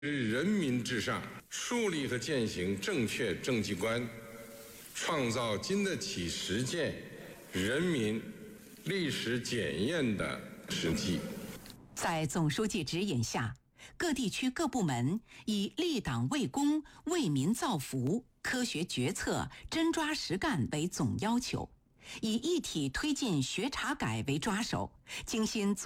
人民至上，树立和践行正确政绩观，创造经得起实践、人民历史检验的实际。 在总书记指引下，各地区各部门以立党为公、为民造福、科学决策、真抓实干为总要求，以一体推进学查改为抓手，精心